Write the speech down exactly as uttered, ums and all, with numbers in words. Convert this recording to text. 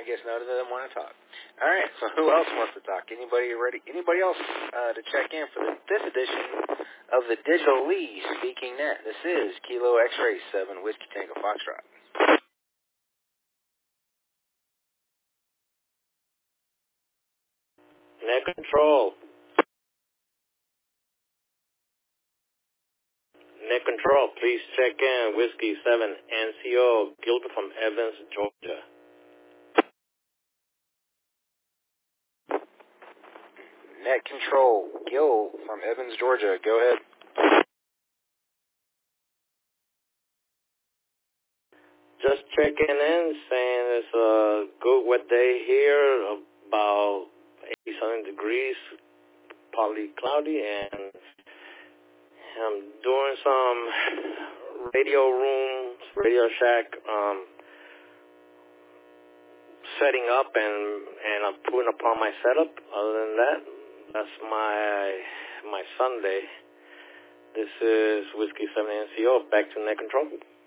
guess none of them want to talk. All right, so who else wants to talk? Anybody ready? Anybody else uh, to check in for the, this edition of the Digital Lee Speaking Net? This is Kilo X-Ray seven Whiskey Tango Foxtrot. Net control. Net control, please check in. Whiskey seven N C O, Gilbert from Evans, Georgia. Net control, Gil from Evans, Georgia. Go ahead. Just checking in, saying it's a good wet day here, about eighty-something degrees, partly cloudy, and I'm doing some radio rooms, Radio Shack, um, setting up, and, and I'm putting upon my setup. Other than that, that's my my Sunday. This is Whiskey seven N C O, back to Net Control.